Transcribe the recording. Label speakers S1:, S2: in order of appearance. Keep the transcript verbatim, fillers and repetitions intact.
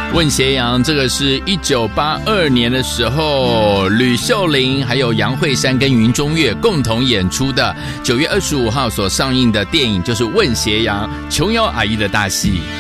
S1: 问斜阳，这个是一九八二年的时候，吕秀玲还有杨惠珊跟云中岳共同演出的九月二十五号所上映的电影，就是问斜阳，琼瑶阿姨的大戏。